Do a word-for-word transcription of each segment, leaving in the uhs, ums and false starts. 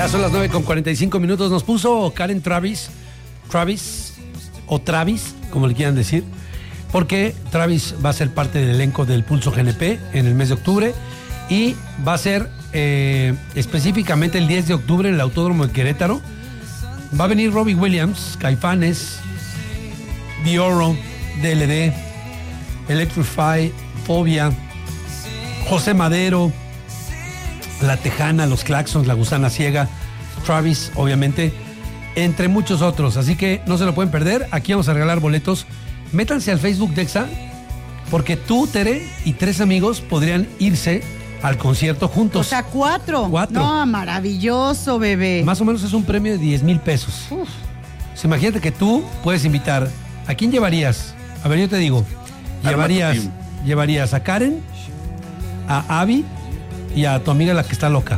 Ya son las nueve con cuarenta y cinco minutos. Nos puso Karen Travis, Travis o Travis, como le quieran decir, porque Travis va a ser parte del elenco del Pulso G N P en el mes de octubre y va a ser eh, específicamente el diez de octubre en el Autódromo de Querétaro. Va a venir Robbie Williams, Caifanes, Dioro, D L D, Electrify, Fobia, José Madero, La Tejana, Los Claxons, La Gusana Ciega, Travis, obviamente, entre muchos otros. Así que no se lo pueden perder. Aquí vamos a regalar boletos. Métanse al Facebook de Exa, porque tú, Tere, y tres amigos podrían irse al concierto juntos. O sea, cuatro. Cuatro. No, maravilloso, bebé. Más o menos es un premio de diez mil pesos. Uf. O sea, imagínate que tú puedes invitar. ¿A quién llevarías? A ver, yo te digo. Llevarías, llevarías a Karen, a Abby y a tu amiga la que está loca.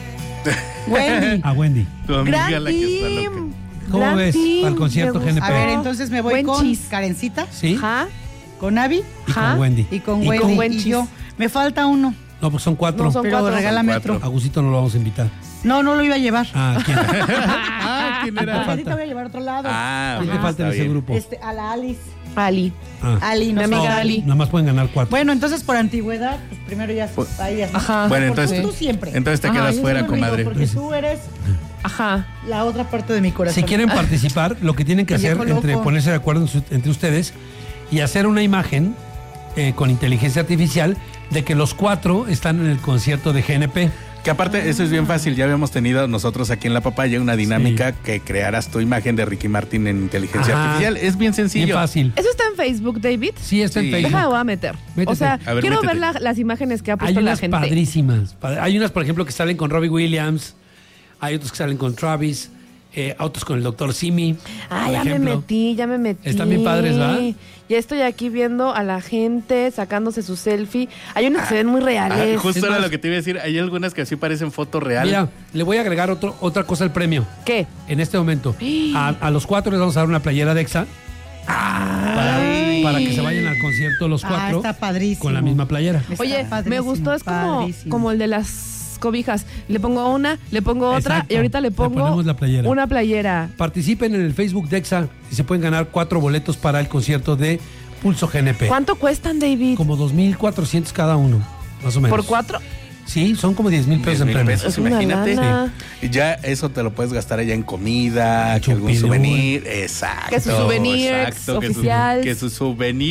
Wendy. A Wendy. Tu amiga Gran la que está loca. team. ¿Cómo Gran ves team. al concierto Me G N P? A ver, entonces me voy Buen con chis. Karencita, ¿Sí? Ajá. con Abby Y Ajá. con Wendy. y con Y Wendy. con- buen y chis. yo. Me falta uno, No, pues son cuatro. No, son pero cuatro. regálame Son otro. cuatro. A Gusito no lo vamos a invitar. No, no lo iba a llevar. Ah, ¿quién? Ah, ¿quién A era? falta? Wendy te voy a llevar a otro lado. Ah, ¿Quién te bueno, falta en está ese bien. grupo? Este, a la Alice. Ali. Ah. Ali, no Mi amiga sé. Ali. Nada más pueden ganar cuatro. Bueno, entonces por antigüedad, pues primero ya Pues- ahí ya. Ajá. Bueno, Porque entonces, tú siempre. entonces te Ajá, quedas yo fuera, No me olvido, comadre. Porque tú eres Ajá. la otra parte de mi corazón. Si quieren participar, lo que tienen que Me hacer dejó entre loco. ponerse de acuerdo en su- entre ustedes y hacer una imagen eh, con inteligencia artificial de que los cuatro están en el concierto de G N P. Que aparte, eso es bien fácil. Ya habíamos tenido nosotros aquí en La Papaya una dinámica que crearas tu imagen de Ricky Martin en inteligencia Ajá. artificial. Es bien sencillo. Bien fácil. ¿Eso está en Facebook, David? Sí, está Sí. en Facebook. Déjame, lo voy a meter. Métete. O sea, A ver, quiero métete. ver la- las imágenes que ha Hay puesto la unas gente. padrísimas. Pad- Hay unas, por ejemplo, que salen con Robbie Williams. Hay otros que salen con Travis. Eh, otros con el doctor Simi. Ah, por ya me ejemplo. metí, ya me metí. Están bien padres, ¿verdad? Ya estoy aquí viendo a la gente sacándose su selfie. Hay unas que se ven muy Ah, reales. justo Es era más- lo que te iba a decir. Hay algunas que así parecen foto real. Mira, le voy a agregar otro, otra cosa al premio. ¿Qué? En este momento. A, a los cuatro les vamos a dar una playera de Exa. Para, Ay. para que se vayan al concierto los Ah, cuatro. está padrísimo. Con la misma playera. Está Oye, me padrísimo, gustó, es como, padrísimo. como el de las cobijas. Le pongo una, le pongo otra Exacto. y ahorita le Le pongo ponemos la playera. una playera. Participen en el Facebook de Exa y se pueden ganar cuatro boletos para el concierto de Pulso G N P. ¿Cuánto cuestan, David? Como dos mil cuatrocientos cada uno, más o menos. ¿Por cuatro? Sí, son como diez mil pesos diez en mil premios. pesos, Es una imagínate. lana. Y ya eso te lo puedes gastar allá en comida, que algún Chupirul. souvenir. Exacto. Que su souvenir exacto, que su- oficial. Que su souvenir.